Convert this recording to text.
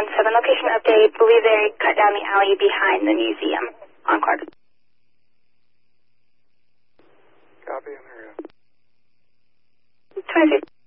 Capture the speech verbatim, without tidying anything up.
one seven, location update. Believe they cut down the alley behind the museum on Clark. Copy, in area. twenty-six.